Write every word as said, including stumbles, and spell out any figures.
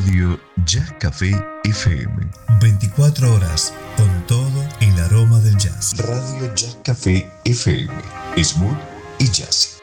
Radio Jazz Café F M. veinticuatro horas con todo el aroma del jazz. Radio Jazz Café F M. Smooth y jazzy.